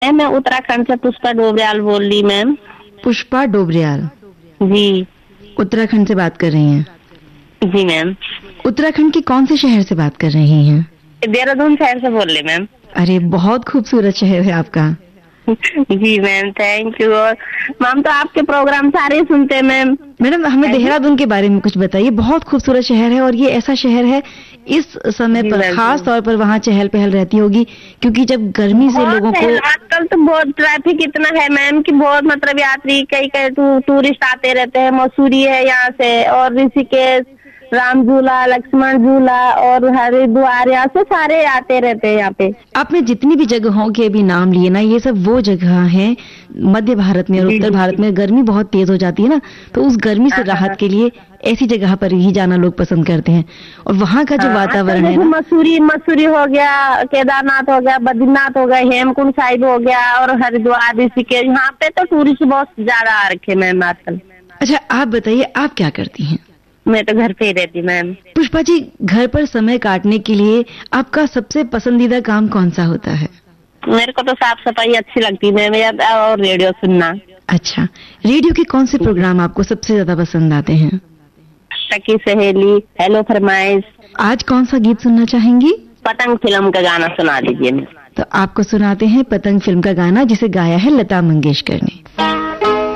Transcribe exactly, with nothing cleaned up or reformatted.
Ma'am मैं उत्तराखंड से पुष्पा डोबरियाल बोल रही मैम। पुष्पा डोबरियाल जी, उत्तराखंड से बात कर रही हैं? जी मैम। उत्तराखंड के कौन से शहर से बात कर रही हैं? देहरादून शहर से बोल रही मैम। अरे बहुत खूबसूरत शहर है आपका। जी मैम, थैंक यू। और मैम तो आपके प्रोग्राम सारे सुनते हैं मैम। मैडम हमें देहरादून के बारे में कुछ बताइए। बहुत खूबसूरत शहर है और ये ऐसा शहर है इस समय पर खास तौर पर वहाँ चहल पहल रहती होगी, क्योंकि जब गर्मी से लोगों को आजकल तो बहुत ट्रैफिक इतना है मैम कि बहुत मतलब यात्री कई कई टू, टूरिस्ट आते रहते हैं। मसूरी है यहाँ से, और ऋषिकेश, राम झूला, लक्ष्मण झूला और हरिद्वार, यहाँ से सारे आते रहते हैं यहाँ पे। आपने जितनी भी जगहों के भी नाम लिए ना, ये सब वो जगह हैं मध्य भारत में और उत्तर भारत में गर्मी बहुत तेज हो जाती है ना, तो उस गर्मी से राहत के लिए ऐसी जगह पर ही जाना लोग पसंद करते हैं। और वहाँ का जो वातावरण है, मसूरी मसूरी हो गया, केदारनाथ हो गया, बद्रीनाथ हो गया, हेमकुंड साहिब हो गया और हरिद्वार, ऋषिकेश, यहाँ पे तो टूरिस्ट बहुत ज्यादा आ रखे मैम आजकल। अच्छा आप बताइए, आप क्या करती हैं? मैं तो घर पे ही रहती मैम। पुष्पा जी, घर पर समय काटने के लिए आपका सबसे पसंदीदा काम कौन सा होता है? मेरे को तो साफ सफाई अच्छी लगती है मैम, और रेडियो सुनना। अच्छा, रेडियो के कौन से प्रोग्राम आपको सबसे ज्यादा पसंद आते हैं? सखी सहेली, हेलो फरमाइश। आज कौन सा गीत सुनना चाहेंगी? पतंग फिल्म का गाना सुना दीजिए। तो आपको सुनाते हैं पतंग फिल्म का गाना, जिसे गाया है लता मंगेशकर ने।